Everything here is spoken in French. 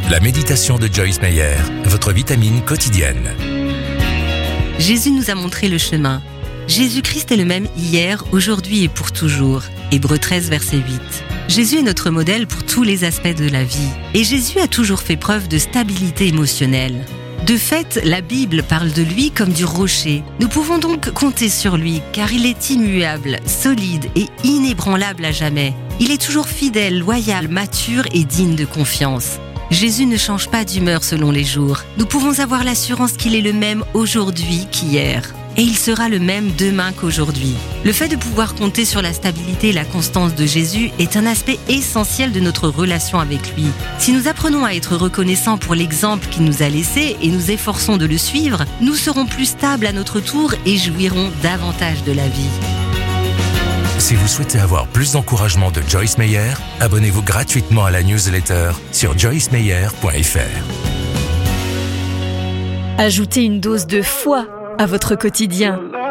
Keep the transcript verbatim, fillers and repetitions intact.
La méditation de Joyce Meyer, votre vitamine quotidienne. Jésus nous a montré le chemin. Jésus-Christ est le même hier, aujourd'hui et pour toujours. Hébreux treize, verset huit. Jésus est notre modèle pour tous les aspects de la vie. Et Jésus a toujours fait preuve de stabilité émotionnelle. De fait, la Bible parle de lui comme du rocher. Nous pouvons donc compter sur lui, car il est immuable, solide et inébranlable à jamais. Il est toujours fidèle, loyal, mature et digne de confiance. Jésus ne change pas d'humeur selon les jours. Nous pouvons avoir l'assurance qu'il est le même aujourd'hui qu'hier. Et il sera le même demain qu'aujourd'hui. Le fait de pouvoir compter sur la stabilité et la constance de Jésus est un aspect essentiel de notre relation avec lui. Si nous apprenons à être reconnaissants pour l'exemple qu'il nous a laissé et nous efforçons de le suivre, nous serons plus stables à notre tour et jouirons davantage de la vie. Si vous souhaitez avoir plus d'encouragement de Joyce Meyer, abonnez-vous gratuitement à la newsletter sur joyce meyer point f r. Ajoutez une dose de foi à votre quotidien